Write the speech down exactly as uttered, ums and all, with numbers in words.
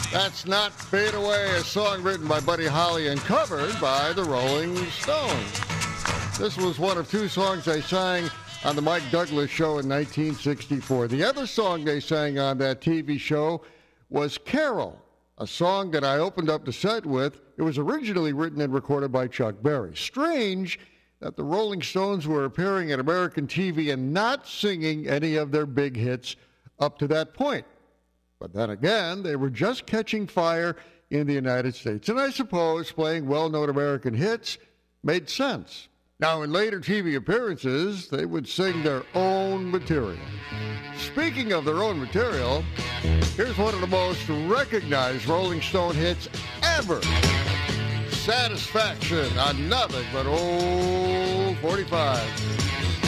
That's Not Fade Away, a song written by Buddy Holly and covered by the Rolling Stones. This was one of two songs they sang on the Mike Douglas Show in nineteen sixty-four. The other song they sang on that T V show was Carol, a song that I opened up the set with. It was originally written and recorded by Chuck Berry. Strange that the Rolling Stones were appearing at American T V and not singing any of their big hits up to that point. But then again, they were just catching fire in the United States. And I suppose playing well-known American hits made sense. Now, in later T V appearances, they would sing their own material. Speaking of their own material, here's one of the most recognized Rolling Stone hits ever. Satisfaction on nothing but old forty-five.